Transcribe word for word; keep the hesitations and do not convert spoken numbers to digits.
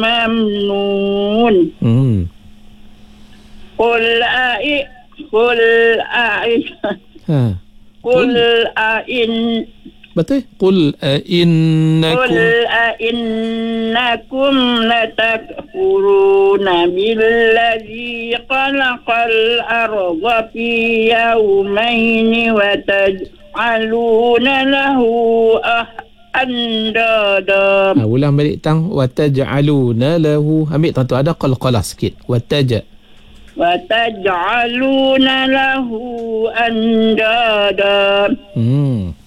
ممنون Hmm. قل أئ قل أئ Ha. قل أئن Betul? Qul a قل innakum أئنكم لتكفرون بالذي خلق الأرض في يومين وتجعلون له أندادا. Ha, ulang balik tang wa taj'aluna lahu. Ambil tuan tu ada qalqalah sikit. Wa taj وتجعلون له أندادا. Hmm.